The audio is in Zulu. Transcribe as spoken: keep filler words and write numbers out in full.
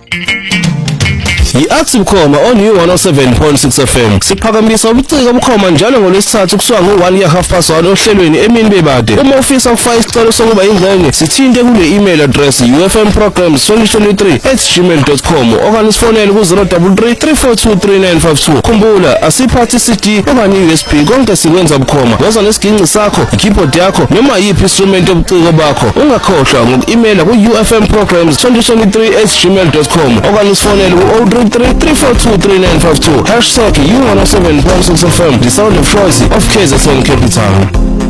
I-Active Bukhoma on U one oh seven point six F M. Siphakamisa ubuciko bukhoma njalo ngolwesithathu kusuka ngo-one ya half past one ohlelweni emini bebade. Uma ufisa ukufaka isicelo sokuba ingxenye, sithinte kule email address u f m programs twenty twenty-three at gmail dot com okanye sifonele ku zero three three, three four two, three nine five two. Khumbula asiphathi C D okanye U S B konke sikwenza bukhoma. Woza nesiginci sakho, i-keyboard yakho noma yiphi instrument yobuciko bakho. Ungakhohlwa ngoku-emaila ku u f m programs twenty twenty-three at gmail dot com okanye sifonele ku zero three three, three four two, three nine five two. Hashtag U one oh seven point six F M, the sound of choice of K Z N Capital.